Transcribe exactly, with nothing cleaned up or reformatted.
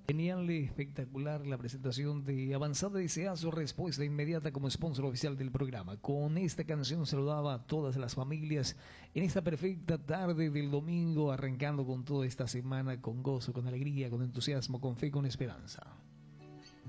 Genial, espectacular la presentación de Avanzada Deseazo, respuesta inmediata como sponsor oficial del programa. Con esta canción saludaba a todas las familias en esta perfecta tarde del domingo, arrancando con toda esta semana con gozo, con alegría, con entusiasmo, con fe, con esperanza.